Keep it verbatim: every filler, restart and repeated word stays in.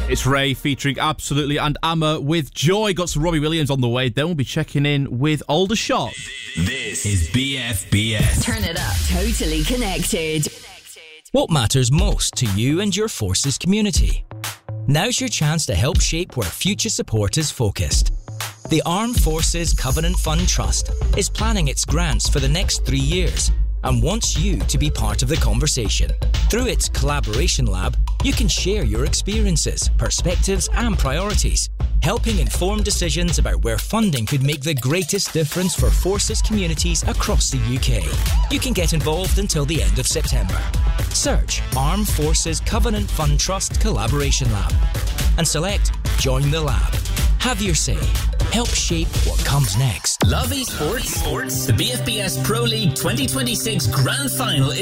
It's Ray featuring Absolutely and Amma with Joy. Got some Robbie Williams on the way. Then we'll be checking in with Aldershot. This is B F B S. Turn it up. Totally connected. What matters most to you and your Forces community? Now's your chance to help shape where future support is focused. The Armed Forces Covenant Fund Trust is planning its grants for the next three years and wants you to be part of the conversation. Through its Collaboration Lab, you can share your experiences, perspectives and priorities, helping inform decisions about where funding could make the greatest difference for Forces communities across the U K. You can get involved until the end of September. Search Armed Forces Covenant Fund Trust Collaboration Lab and select Join the Lab. Have your say. Help shape what comes next. Love esports. Sports. The B F B S Pro League twenty twenty-six Grand Final